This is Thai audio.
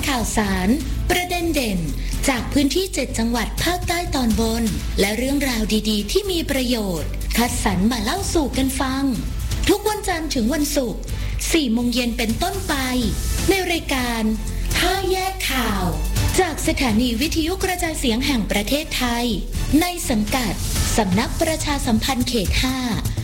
ข่าวสารประเด็นเด่นจากพื้นที่ 7 จังหวัดภาคใต้ตอนบนและเรื่องราวดีๆที่มีประโยชน์คัดสรรมาเล่าสู่กันฟังทุกวันจันทร์ถึงวันศุกร์ 4 โมงเย็นเป็นต้นไปในรายการ5แยกข่าวจากสถานีวิทยุกระจายเสียงแห่งประเทศไทยในสังกัดสำนักประชาสัมพันธ์เขต 5